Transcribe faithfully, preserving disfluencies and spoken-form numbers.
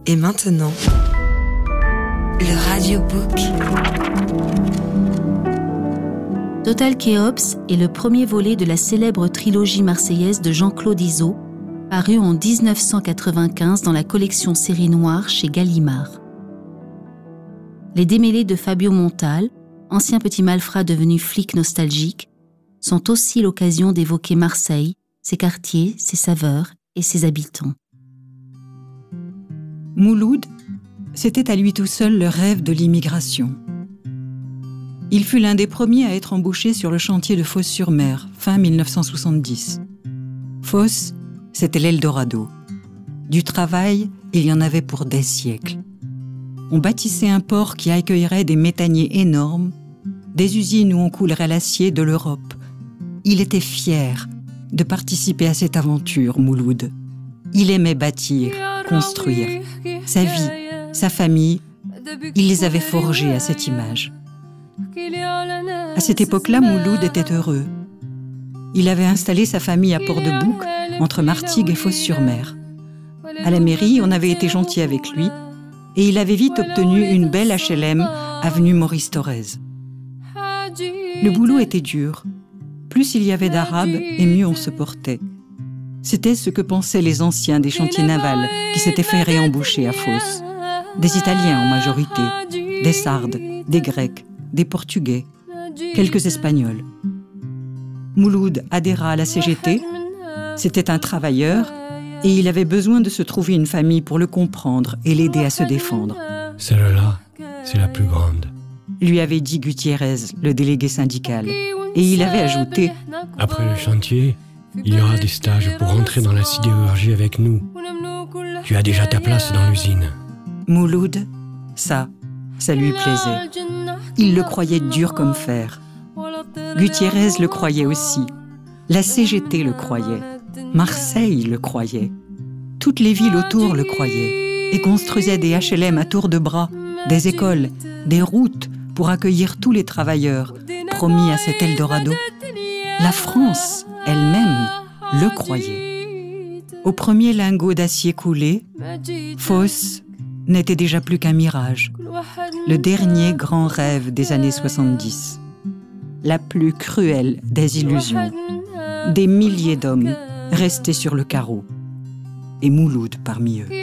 Et maintenant, le radiobook. Total Kéops est le premier volet de la célèbre trilogie marseillaise de Jean-Claude Izzo, paru en dix-neuf cent quatre-vingt-quinze dans la collection Série Noire chez Gallimard. Les démêlés de Fabio Montal, ancien petit malfrat devenu flic nostalgique, sont aussi l'occasion d'évoquer Marseille, ses quartiers, ses saveurs et ses habitants. Mouloud, c'était à lui tout seul le rêve de l'immigration. Il fut l'un des premiers à être embauché sur le chantier de Fos-sur-Mer, fin dix-neuf cent soixante-dix. Fos, c'était l'Eldorado. Du travail, il y en avait pour des siècles. On bâtissait un port qui accueillerait des méthaniers énormes, des usines où on coulerait l'acier de l'Europe. Il était fier de participer à cette aventure, Mouloud. Il aimait bâtir, construire. Sa vie, sa famille, il les avait forgés à cette image. À cette époque-là, Mouloud était heureux. Il avait installé sa famille à Port-de-Bouc, entre Martigues et Fos-sur-Mer. À la mairie, on avait été gentil avec lui et il avait vite obtenu une belle H L M, avenue Maurice Thorez. Le boulot était dur. Plus il y avait d'Arabes et mieux on se portait. C'était ce que pensaient les anciens des chantiers navals qui s'étaient fait réembaucher à Fos. Des Italiens en majorité, des Sardes, des Grecs, des Portugais, quelques Espagnols. Mouloud adhéra à la C G T. C'était un travailleur et il avait besoin de se trouver une famille pour le comprendre et l'aider à se défendre. Celle-là, c'est la plus grande, lui avait dit Gutiérrez, le délégué syndical. Et il avait ajouté: après le chantier, il y aura des stages pour entrer dans la sidérurgie avec nous. Tu as déjà ta place dans l'usine. Mouloud, ça, ça lui plaisait. Il le croyait dur comme fer. Gutiérrez le croyait aussi. La C G T le croyait. Marseille le croyait. Toutes les villes autour le croyaient et construisaient des H L M à tour de bras, des écoles, des routes pour accueillir tous les travailleurs promis à cet Eldorado. La France, elle-même, le croyait. Au premier lingot d'acier coulé, Fos n'était déjà plus qu'un mirage, le dernier grand rêve des années soixante-dix. La plus cruelle des illusions. Des milliers d'hommes restés sur le carreau, et Mouloud parmi eux.